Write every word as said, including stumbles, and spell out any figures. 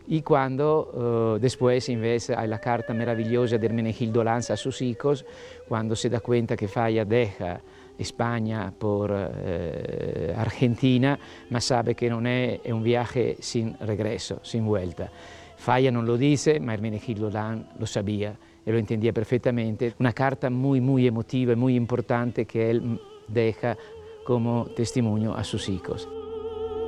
Y cuando uh, después en vez hay la carta maravillosa de Hermenegildo Lanza a sus hijos, cuando se da cuenta que Falla deja España por eh, Argentina, ma sabe que non è, è un viaje sin regreso, sin vuelta. Falla non lo dice, ma Hermenegildo Lanza lo sabía y lo entendía perfectamente. Una carta muy, muy emotiva y muy importante que él deja como testimonio a sus hijos.